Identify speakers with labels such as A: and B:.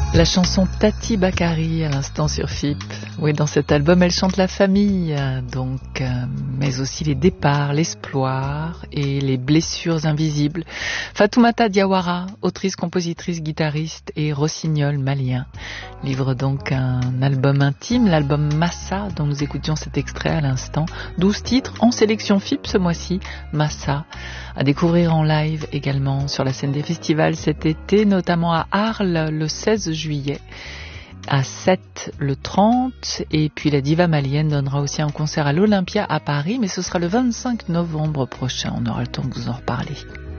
A: La chanson Tati Bakari à l'instant sur FIP. Oui, dans cet album, elle chante la famille, mais aussi les départs, l'espoir et les blessures invisibles. Fatoumata Diawara, autrice, compositrice, guitariste et rossignol malien, livre donc un album intime, l'album Massa, dont nous écoutions cet extrait à l'instant. 12 titres en sélection FIP ce mois-ci. Massa, à découvrir en live également sur la scène des festivals cet été, notamment à Arles le 16 juillet, à Sète le 30, et puis la diva malienne donnera aussi un concert à l'Olympia à Paris, mais ce sera le 25 novembre prochain, on aura le temps de vous en reparler.